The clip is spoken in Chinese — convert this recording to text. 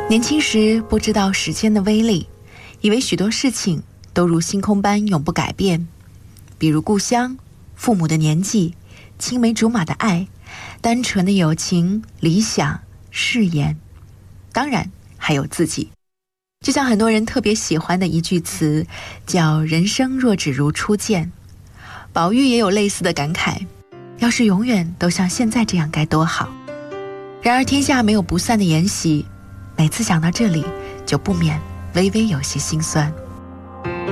年轻时不知道时间的威力，以为许多事情都如星空般永不改变，比如故乡、父母的年纪、青梅竹马的爱、单纯的友情、理想、誓言，当然还有自己。就像很多人特别喜欢的一句词，叫人生若只如初见。宝玉也有类似的感慨，要是永远都像现在这样该多好。然而天下没有不散的筵席，每次想到这里就不免微微有些心酸。